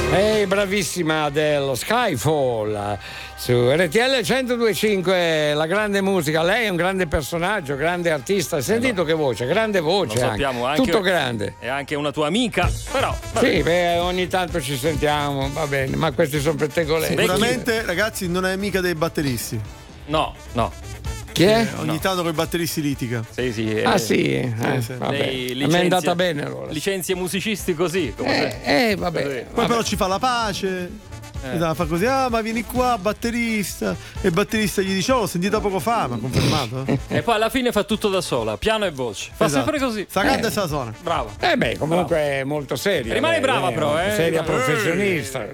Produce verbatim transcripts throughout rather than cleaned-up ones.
Ehi, bravissima Adele, Skyfall su R T L centodue e cinque, la grande musica. Lei è un grande personaggio, grande artista. Hai sentito che voce? Grande voce. Lo sappiamo, anche. anche Tutto grande. È anche una tua amica, però. Sì, beh, ogni tanto ci sentiamo, va bene, ma questi sono pettegolezzi. Sicuramente, ragazzi, non è amica dei batteristi. No, no. Chi è? Eh, ogni No. tanto con i batteristi litiga. Sì, sì. eh, Ah sì, eh, sì. vabbè. lei A me è licenzia- andata bene allora. Licenzia musicisti così. Come Eh, eh, vabbè. Così. Poi vabbè. però ci fa la pace. E fa così, ah ma vieni qua batterista. E il batterista gli dice, oh l'ho sentita poco fa, ma confermato. E poi alla fine fa tutto da sola, piano e voce. Fa Esatto. sempre così. Sta canta e sa suona. Brava. Eh beh, comunque è molto seria. Rimane lei, brava lei è però, molto eh. Seria Rimane- professionista.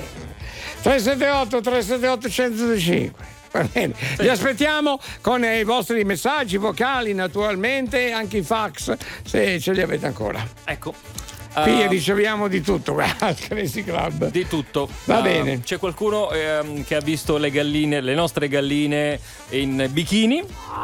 tre sette otto tre sette otto uno zero due cinque. Va bene. Vi aspettiamo con i vostri messaggi vocali, naturalmente, anche i fax, se ce li avete ancora. Ecco. Qui Uh, riceviamo di tutto, al Crazy Club. Di tutto. Va Uh, bene. C'è qualcuno ehm, che ha visto le galline, le nostre galline in bikini.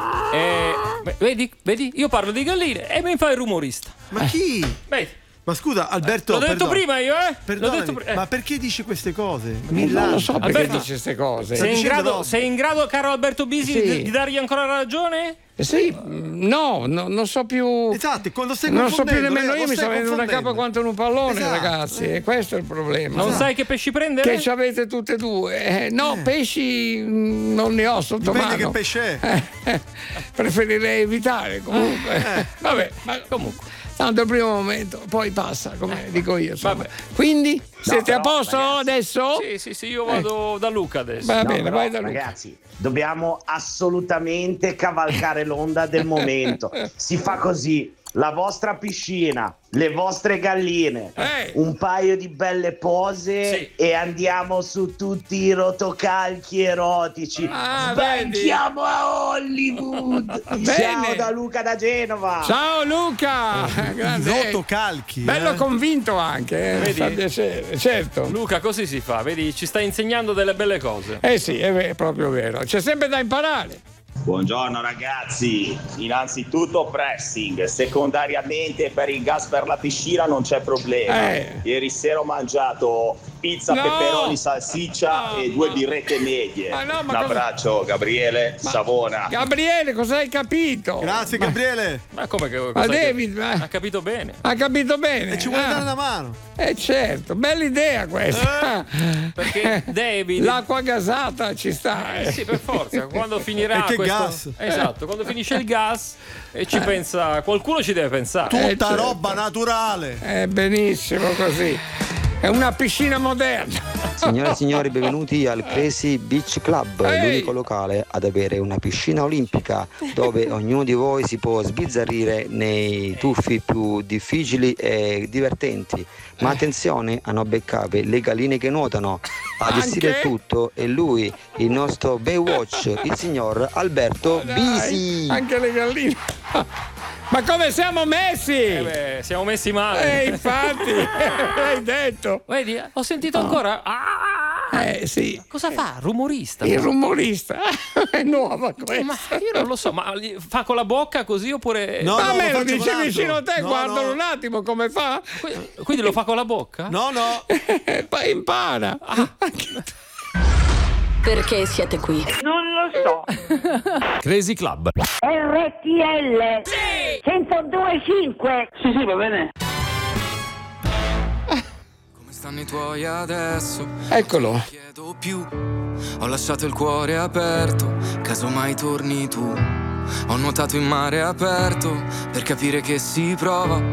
E, beh, vedi, vedi, io parlo di galline e mi fa il rumorista. Ma chi? Vedi, Ma scusa, Alberto. l'ho detto perdona. prima io, eh? L'ho Perdonami, detto pri- eh. ma perché dice queste cose? Non lo so perché Alberto, dice queste cose. Sei in, dicendo grado, no. sei in grado, caro Alberto Bisi, Sì. di, di dargli ancora ragione? Eh Sì, no, no, non so più. Esatto, quando stai Non so più confondendo, nemmeno Leo, io, lo mi sta stai venendo una capa confondendo. quanto in un pallone, Esatto. ragazzi. E questo è il problema. Non No. sai che pesci prendere? Che ci avete tutte e due. Eh, no, pesci mh, non ne ho sotto Dipende mano. che pesce è. Eh, preferirei evitare comunque. Eh. Vabbè, ma comunque. Tanto il primo momento, poi passa, come dico io. insomma. Vabbè. Quindi, siete a però, posto ragazzi, adesso? Sì, sì, sì, io vado da Luca adesso. Va No, bene, però, vai da Luca. ragazzi, dobbiamo assolutamente cavalcare l'onda del momento. Si fa così: la vostra piscina, le vostre galline, Eh. un paio di belle pose Sì. e andiamo su tutti i rotocalchi erotici. Ah, Sbanchiamo a Hollywood. Bene. Ciao da Luca da Genova. Ciao Luca! Grande. Rotocalchi. Bello eh. convinto anche, eh. Vedi? Fa piacere, certo. Luca, così si fa, vedi, ci sta insegnando delle belle cose. Eh sì, è ve- proprio vero. C'è sempre da imparare. Buongiorno ragazzi, innanzitutto pressing, secondariamente per il gas per la piscina non c'è problema. Eh. Ieri sera ho mangiato pizza, No. peperoni, salsiccia No, e due no. birrette medie. Ma no, ma Un cosa- abbraccio Gabriele Savona. Gabriele, cosa hai capito? Grazie Gabriele. Ma come che Ma cosa hai David, cap- ma- Ha capito bene. ha capito bene. E ci vuoi Ah, dare una mano? Eh certo, bella idea questa. Perché David- L'acqua gasata ci sta. eh. Eh sì, per forza, quando finirà E che questo... gas? Esatto, quando finisce il gas e ci pensa, qualcuno ci deve pensare. Tutta Eh, certo. roba naturale. Eh, benissimo così. È una piscina moderna. Signore e signori, benvenuti al Crazy Beach Club, Ehi! l'unico locale ad avere una piscina olimpica dove ognuno di voi si può sbizzarrire nei tuffi più difficili e divertenti. Ma attenzione a non beccare le galline che nuotano. A gestire Anche? il tutto è lui, il nostro Baywatch, il signor Alberto Dai, Bisi. anche le galline. Ma come siamo messi? Eh beh, siamo messi male. Eh, infatti, l'hai detto. Vedi, ho sentito ancora. Ah! Eh, sì. Cosa fa? Rumorista. Il rumorista. È nuova questa. Ma io non lo so, ma li- fa con la bocca così oppure. No, Ma no, a me lo lo faccio dice con l'altro. vicino a te, No, guardalo no. un attimo come fa. Qui- Quindi lo fa con la bocca? No, no. Poi impara. Perché siete qui? Non lo so. Crazy Club. R T L centodue e cinque. Sì, sì, va bene. Come stanno i tuoi adesso? Eccolo. Chiedo più. Ho lasciato il cuore aperto, casomai torni tu. Ho nuotato in mare aperto per capire che si prova